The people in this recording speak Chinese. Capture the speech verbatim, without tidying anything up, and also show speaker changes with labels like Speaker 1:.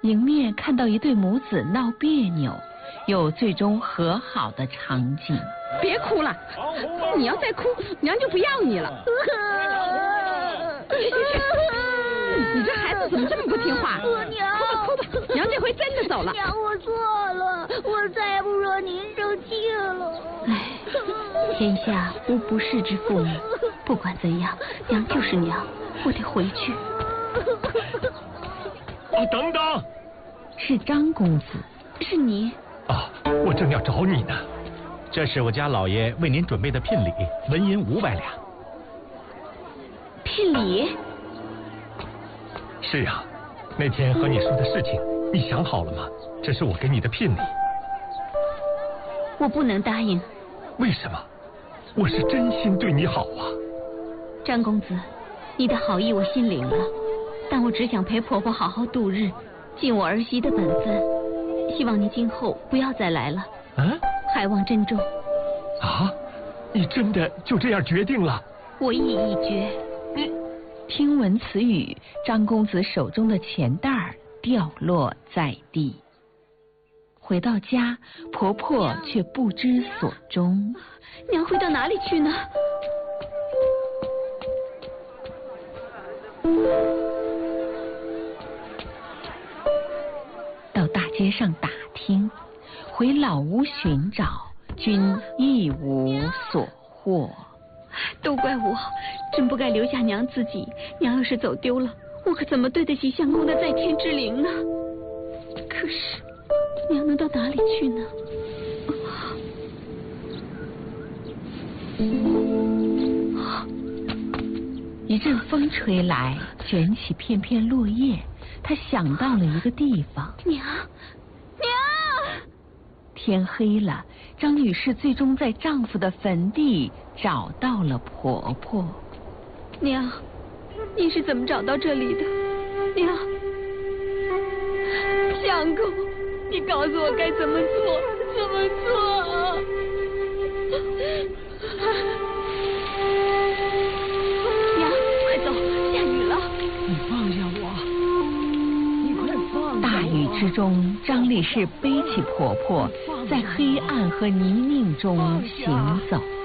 Speaker 1: 迎面看到一对母子闹别扭，又最终和好的场景。
Speaker 2: 别哭了，你要再哭，娘就不要你了。你这孩子怎么这么不听话？
Speaker 3: 娘，
Speaker 2: 哭吧哭吧，娘这回真的走了。
Speaker 3: 娘，我错了，我再也不惹您生气了。
Speaker 4: 哎，天下无不是之父母，不管怎样，娘就是娘，我得回去。
Speaker 5: 哦，等等，
Speaker 1: 是张公子。
Speaker 4: 是你
Speaker 5: 啊，我正要找你呢。这是我家老爷为您准备的聘礼，纹银五百两。
Speaker 4: 聘礼？
Speaker 5: 是啊，那天和你说的事情，你想好了吗？这是我给你的聘礼。
Speaker 4: 我不能答应。
Speaker 5: 为什么？我是真心对你好啊。
Speaker 4: 张公子，你的好意我心领了，但我只想陪婆婆好好度日，尽我儿媳的本分。希望你今后不要再来了。
Speaker 5: 嗯、啊？
Speaker 4: 海望珍重。
Speaker 5: 啊，你真的就这样决定了？
Speaker 4: 我意已决。
Speaker 1: 嗯，听闻此语，张公子手中的钱袋儿掉落在地。回到家，婆婆却不知所终。
Speaker 4: 娘会到哪里去呢？
Speaker 1: 到大街上打听，回老屋寻找，均一无所获。
Speaker 4: 都怪我，真不该留下娘自己。娘要是走丢了，我可怎么对得起相公的在天之灵呢？可是，娘能到哪里去呢？
Speaker 1: 一阵风吹来，卷起片片落叶。她想到了一个地方。
Speaker 4: 娘，娘！
Speaker 1: 天黑了，张女士最终在丈夫的坟地找到了婆婆。
Speaker 4: 娘，你是怎么找到这里的？娘，相公，你告诉我该怎么做，怎么做啊？娘，快走，下雨了。
Speaker 6: 你放下我，你快放下我。
Speaker 1: 大雨之中，张丽士背起婆婆，在黑暗和泥泞中行走。